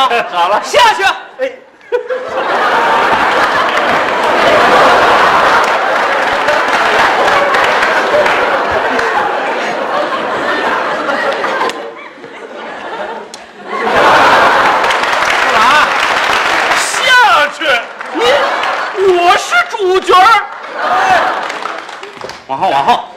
吗？ 好了， 下去。 哎。 干嘛？下去！我是主角儿。 往后，往后。